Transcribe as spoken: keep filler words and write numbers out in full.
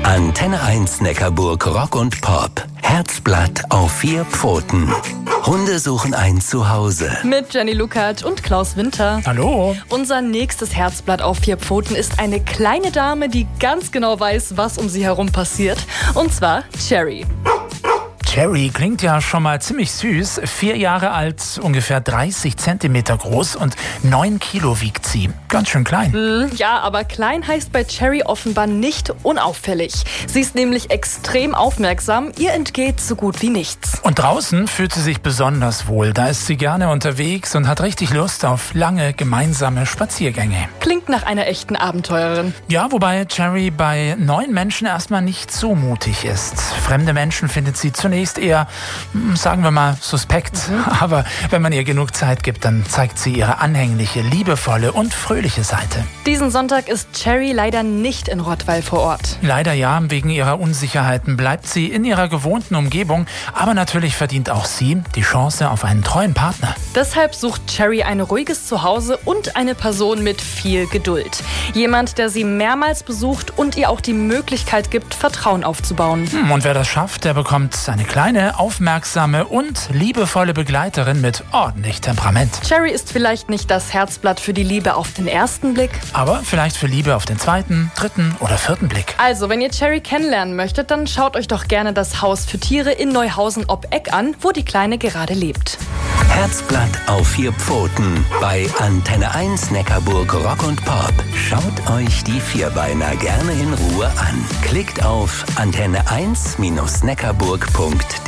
Antenne eins Neckarburg Rock und Pop. Herzblatt auf vier Pfoten. Hunde suchen ein Zuhause. Mit Jenny Luckert und Klaus Winter. Hallo. Unser nächstes Herzblatt auf vier Pfoten ist eine kleine Dame, die ganz genau weiß, was um sie herum passiert. Und zwar Cherry. Cherry klingt ja schon mal ziemlich süß. Vier Jahre alt, ungefähr dreißig Zentimeter groß und neun Kilo wiegt sie. Ganz schön klein. Mm, ja, aber klein heißt bei Cherry offenbar nicht unauffällig. Sie ist nämlich extrem aufmerksam. Ihr entgeht so gut wie nichts. Und draußen fühlt sie sich besonders wohl. Da ist sie gerne unterwegs und hat richtig Lust auf lange gemeinsame Spaziergänge. Klingt nach einer echten Abenteurerin. Ja, wobei Cherry bei neuen Menschen erstmal nicht so mutig ist. Fremde Menschen findet sie zunächst eher, sagen wir mal, suspekt. Mhm. Aber wenn man ihr genug Zeit gibt, dann zeigt sie ihre anhängliche, liebevolle und fröhliche Seite. Diesen Sonntag ist Cherry leider nicht in Rottweil vor Ort. Leider ja, wegen ihrer Unsicherheiten bleibt sie in ihrer gewohnten Umgebung. Aber natürlich verdient auch sie die Chance auf einen treuen Partner. Deshalb sucht Cherry ein ruhiges Zuhause und eine Person mit viel Geduld. Jemand, der sie mehrmals besucht und ihr auch die Möglichkeit gibt, Vertrauen aufzubauen. Hm, und wer das schafft, der bekommt eine kleine, aufmerksame und liebevolle Begleiterin mit ordentlich Temperament. Cherry ist vielleicht nicht das Herzblatt für die Liebe auf den ersten Blick. Aber vielleicht für Liebe auf den zweiten, dritten oder vierten Blick. Also, wenn ihr Cherry kennenlernen möchtet, dann schaut euch doch gerne das Haus für Tiere in Neuhausen ob Eck an, wo die Kleine gerade lebt. Herzblatt auf vier Pfoten bei Antenne eins Neckarburg Rock und Pop. Schaut euch die Vierbeiner gerne in Ruhe an. Klickt auf antenne eins Neckarburg punkt de.